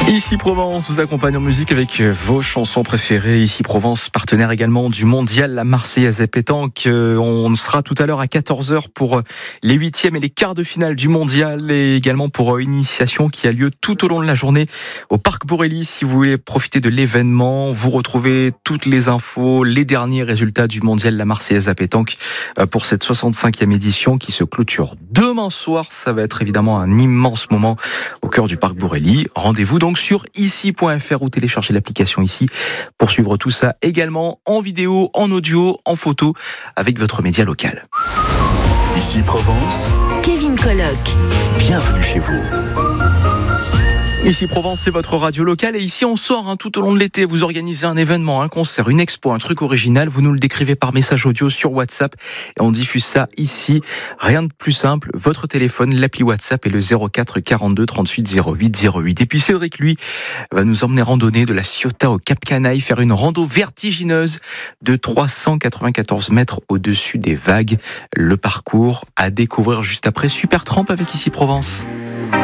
Ici Provence vous accompagne en musique avec vos chansons préférées. Ici Provence, partenaire également du mondial La Marseillaise à pétanque. On sera tout à l'heure à 14h pour les 8e et les quarts de finale du mondial et également pour une initiation qui a lieu tout au long de la journée au Parc Borély. Si vous voulez profiter de l'événement, vous retrouvez toutes les infos, les derniers résultats du mondial La Marseillaise à pétanque pour cette 65e édition qui se clôture demain soir. Ça va être évidemment un immense moment au cœur du Parc Borély. Rendez-vous donc sur ici.fr ou téléchargez l'application ici pour suivre tout ça également en vidéo, en audio, en photo avec votre média local. Ici Provence, Kevin Colloc. Bienvenue chez vous. Ici Provence, c'est votre radio locale et ici on sort tout au long de l'été. Vous organisez un événement, un concert, une expo, un truc original. Vous nous le décrivez par message audio sur WhatsApp et on diffuse ça ici. Rien de plus simple. Votre téléphone, l'appli WhatsApp est le 04 42 38 08 08. Et puis Cédric, lui, va nous emmener randonner de la Ciotat au Cap Canaille, faire une rando vertigineuse de 394 mètres au-dessus des vagues. Le parcours à découvrir juste après Super Tramp avec Ici Provence.